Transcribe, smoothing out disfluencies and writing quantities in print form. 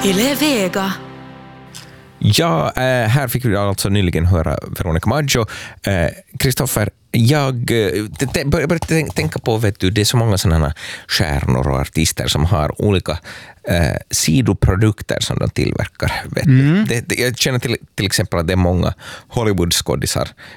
Yle Vega. Ja, här fick vi alltså nyligen höra Veronica Maggio. Kristoffer, jag började tänka på, vet du, det är så många sådana stjärnor och artister som har olika sidoprodukter som de tillverkar. Vet du. Jag känner till exempel att det är många Hollywood-skådisar